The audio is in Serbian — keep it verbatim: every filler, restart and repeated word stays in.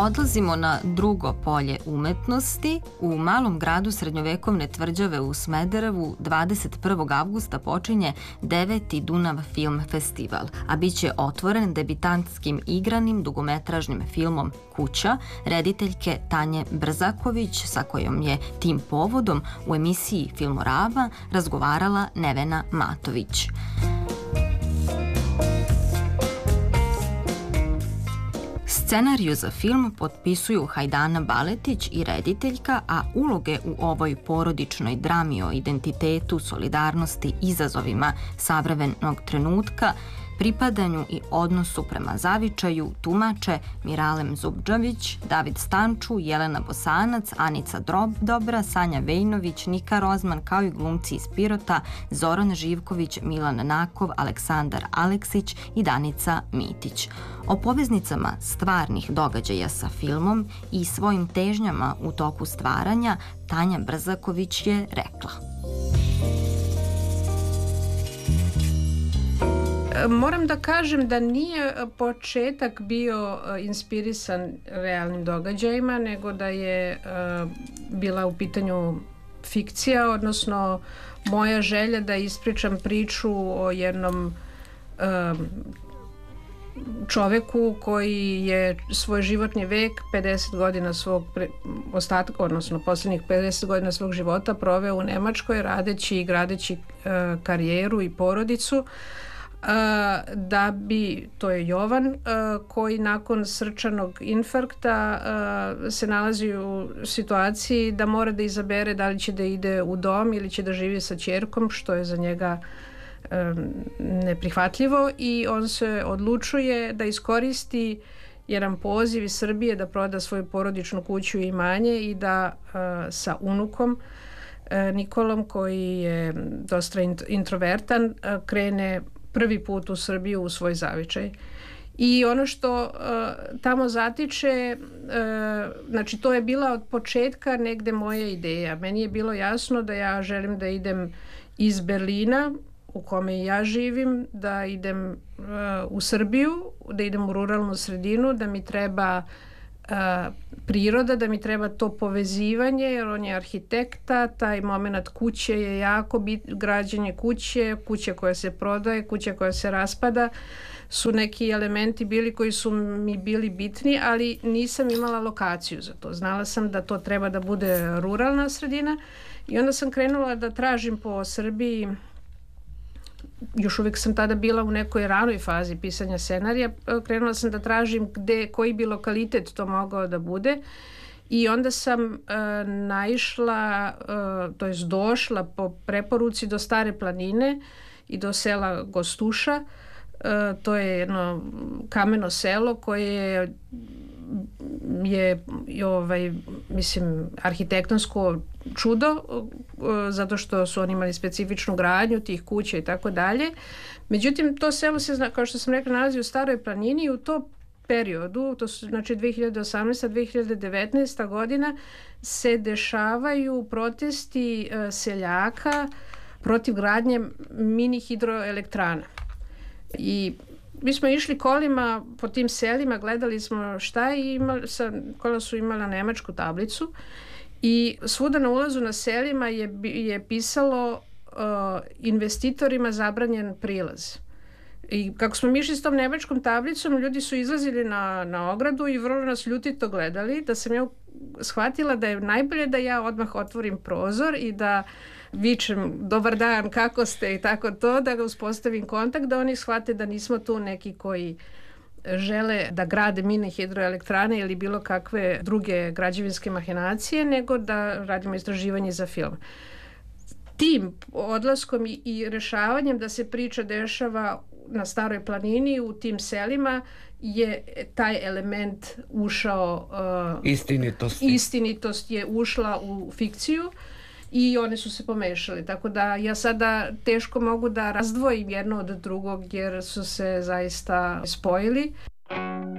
Odlazimo na drugo polje umetnosti. U malom gradu srednjovekovne tvrđave u Smederevu dvadeset prvog avgusta počinje deveti Dunav film festival, a bit će otvoren debitantskim igranim dugometražnim filmom Kuća rediteljke Tanje Brzaković, sa kojom je tim povodom u emisiji Filmorama razgovarala Nevena Matović. Scenariju za film potpisuju Hajdana Baletić i rediteljka, a uloge u ovoj porodičnoj drami o identitetu, solidarnosti, izazovima savremenog trenutka, pripadanju i odnosu prema zavičaju tumače Miralem Zubdžavić, David Stanču, Jelena Bosanac, Anica Dobra, Sanja Vejnović, Nika Rozman, kao i glumci iz Pirota Zoran Živković, Milan Nakov, Aleksandar Aleksić i Danica Mitić. O poveznicama stvarnih događaja sa filmom i svojim težnjama u toku stvaranja Tanja Brzaković je rekla. Moram da kažem da nije početak bio inspirisan realnim događajima, nego da je bila u pitanju fikcija, odnosno moja želja da ispričam priču o jednom čoveku koji je svoj životni vek, pedeset godina svog ostatka, odnosno posljednjih pedeset godina svog života proveo u Nemačkoj radeći i gradeći karijeru i porodicu, da bi, to je Jovan, koji nakon srčanog infarkta se nalazi u situaciji da mora da izabere da li će da ide u dom ili će da živi sa ćerkom, što je za njega neprihvatljivo, i on se odlučuje da iskoristi jedan poziv iz Srbije da proda svoju porodičnu kuću i imanje i da sa unukom Nikolom, koji je dosta introvertan, krene prvi put u Srbiju u svoj zavičaj. I ono što uh, tamo zatiče, uh, znači to je bila od početka negde moja ideja. Meni je bilo jasno da ja želim da idem iz Berlina, u kome i ja živim, da idem uh, u Srbiju, da idem u ruralnu sredinu, da mi treba Uh, priroda, da mi treba to povezivanje, jer on je arhitekta, taj moment kuće je jako bit, građenje kuće, kuće koja se prodaje, kuća koja se raspada, su neki elementi bili koji su mi bili bitni, ali nisam imala lokaciju za to. Znala sam da to treba da bude ruralna sredina i onda sam krenula da tražim po Srbiji. Još uvijek sam tada bila u nekoj ranoj fazi pisanja scenarija, krenula sam da tražim gde, koji bi lokalitet to mogao da bude, i onda sam uh, naišla, uh, to jest došla po preporuci do Stare planine i do sela Gostuša. Uh, to je jedno kameno selo koje je je ovaj, mislim, arhitektonsko čudo, zato što su oni imali specifičnu gradnju tih kuća i tako dalje. Međutim, to selo se, kao što sam rekla, nalazi u Staroj planini i u to periodu, to su znači dve hiljade osamnaesta do dve hiljade devetnaesta godina, se dešavaju protesti uh, seljaka protiv gradnje mini hidroelektrana. I mi smo išli kolima po tim selima, gledali smo šta je, imali, sa, kola su imala nemačku tablicu, i svuda na ulazu na selima je, je pisalo uh, investitorima zabranjen prilaz. I kako smo mi išli s tom nemačkom tablicom, ljudi su izlazili na, na ogradu i vrlo nas ljutito gledali, da sam ja shvatila da je najbolje da ja odmah otvorim prozor i da vičem dobar dan, kako ste i tako to, da ga uspostavim kontakt, da oni shvate da nismo tu neki koji žele da grade mini hidroelektrane ili bilo kakve druge građevinske mahinacije, nego da radimo istraživanje za film. Tim odlaskom i, i rešavanjem da se priča dešava na Staroj planini, u tim selima, je taj element ušao, uh, istinitosti. istinitost je ušla u fikciju i one su se pomešali. Tako da ja sada teško mogu da razdvojim jedno od drugog, jer su se zaista spojili.